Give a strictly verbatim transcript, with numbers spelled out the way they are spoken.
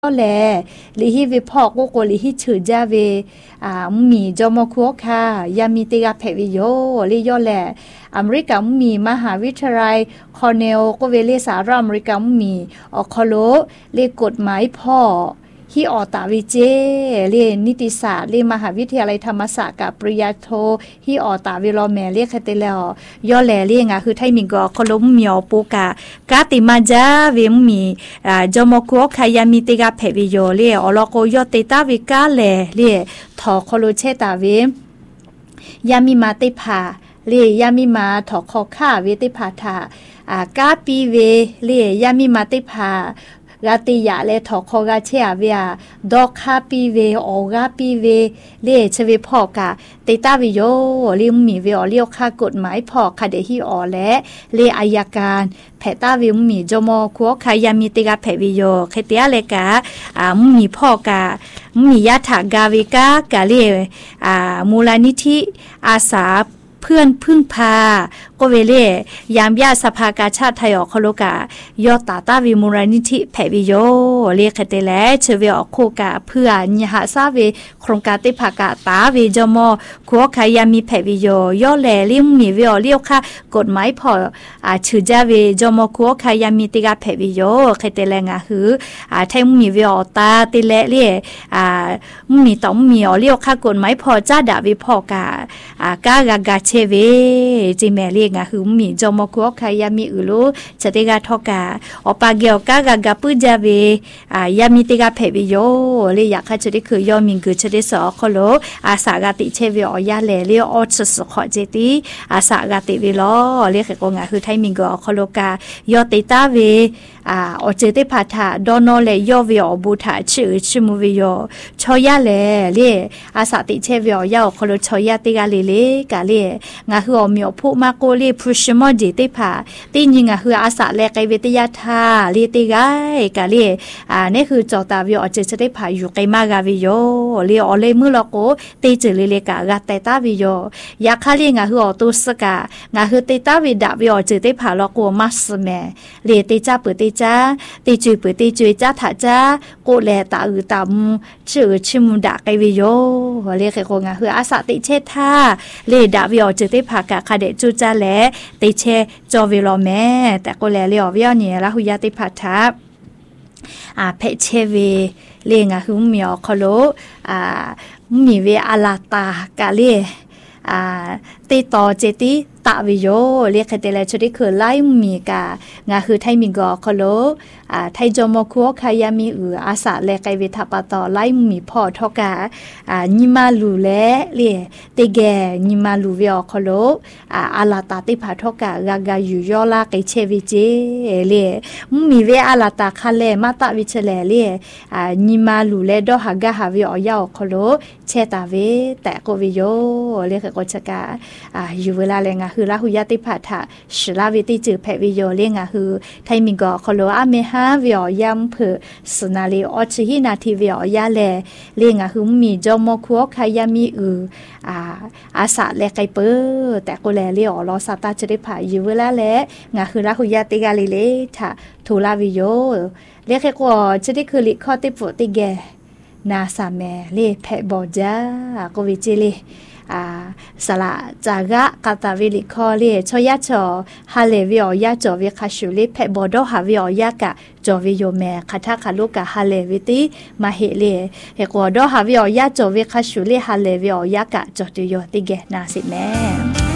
แลลิฮิวิพอกโกโกลิฮิชื่อจาเวอ่ามีจอมคัวค่ะยามีติกาเพวิโยลิยอแลอเมริกามีมหาวิทยาลัยคอร์เนลก็เวเลสหรัฐอเมริกามีออคโลเลกฎหมายพ่อฮิออตาวิเจเรียนนิติศาสตร์เรียนมหาวิทยาลัยธรรมศาสตร์กับปริญญาโทฮิออตาวิโลแมเรียกเตแล้วย่อแลเรียงอ่ะคือไทยมิงก็คลมเมียวปูกากาติมาจาเวมมีอ่าจอมกัวขายามิติกาเพวิโยเรียอลโกยอเตตาวิกาแลเรียทอคโลเชตาเวยามิมาติพาเรียยามิมาทอคอค่าเวติพาทาอ่ากาปีเวเรียยามิมาติพากาติยาเลทอคอกาเชียเวียดอกคาปีเวโอกาปีเวเลชเวพอกาเตตาวิโยลิมมีเวอเลียวค่ากฎหมายพอคาเดฮิออและเลอายการแพตาวิมมีจมอคัวคายามิติกาเพวิโยเคเตียเลกาอ่ามีพอกามียะถากาวิกากาเลอ่ามูลนิธิอาสาเพื่อนพึ่งพาก็เวเล่ยามญาสภากาชาติไทยออกคโลกายอตาตาวิมูลนิธิแผวิโยเรียกเตแลเชเวออกโคกาเพื่อนหาซาเวโครงการติภากาตาเวจมอคัวขายามีแผวิโยย่อแลลิมมีเวอเลียวค่ะกฎหมายพออ่าชื่อจาเวจมอคัวขายามีติกาแผวิโยเคเตแลงาหืออ่าไทยมีเวอตาติแลเรียอ่ามีต้องมีอเลียวค่ะกฎหมายพอจ้าดาวิพอกาอ่ากากากาเชเวจิแมเรียงาหือมีจอมกัวขายามีอุลุจะติกาทอกาอปาเกียวกากากาปุจาเวอ่ายามีติกาเพวิโยเลยอยากให้จะได้คือยอมิงคือจะได้สอคโลอาสากาติเชเวอยาเลเลียออสสขอเจติอาสากาติวิโลเรียกกงาคือไทยมิงกอคโลกายอติตาเวอ่าอเจติพาทาดอนอเลยยอวิโอบูทาชื่อชื่อมูวิโยชอยาเลเลียอาสาติเชเวยาคโลชอยาติกาเลเลกาเลงาคืออมีอผู้มาโกลีพุชมอจิติพาติญิงอ่ะคืออาสาแลกไกเวทยาธาลีติกายกาลีอ่านี่คือจอตาวิโอเจจะได้พาอยู่ไกมากาวิโยลีออเลมือลโกติจิเลเลกากาเตตาวิโยยาคาลีงาคืออตุสกางาคือเตตาวิดาวิโอเจได้พาลโกมัสเมเลติจาเปติจาติจุยเปติจุยจาถาจากูแลตาอือตามชื่อชิมุดาไกวิโยเรียกกงาคืออาสาติเชธาเลดาวิโอเจได้พากาคาเดจูจาแลติเชจอวิโลแม่แต่ก็แลเลียววิโอเนี่ยละหุยาติพัทธาอ่าเพเชเวเลงาหุมเมียวคโลอ่ามีเวอาลาตากาเลอ่าติต่อเจติตะวิโยเรียกเตเลชดิคือไลมีกางาคือไทยมิงกอคโลอ่าไทยจอมคัวขายามีอืออาสาแลไกเวทปะตอไลมีพ่อทอกาอ่าญิมาลูแลเลียติแกญิมาลูเวอคโลอ่าอาลาตาติพาทอกากากาอยู่ยอลาไกเชวิเจเลียมีเวอาลาตาคาเลมาตะวิเชเลเลียอ่าญิมาลูแลดอหากาหาเวอยาคโลเชตาเวแต่โกวิโยเรียกกชกาอ่าอยู่เวลาแลงาคือลาหุยาติพัทธะชลาวิติจือแผวิโยเลียงาคือไทยมิงกอคโลอาเมฮาวิอยัมเพสนาลีออชิฮินาทีวิอยาเลเลียงาคือมีจอมคัวขายามีอืออ่าอาสาแลไกเปอแต่ก็แลเลียอลอซาตาจะได้ผ่าอยู่เวลาแลงาคือลาหุยาติกาลิเลทะทูลาวิโยเรียกแค่ก็จะได้คือลิคอติโปติแกนาซาแมเลแผบอจากวิจิเลอ่าสละจากะกาตาวิลิคอเลชอยาชอฮาเลวิโอยาจอวิคาชูลิเพบอดอฮาวิโอยากะจอวิโยแมคาทาคาลูกะฮาเลวิติมาเฮเลเฮกอดอฮาวิโอยาจอวิคาชูลิฮาเลวิโอยากะจอติโยติเกนาสิแม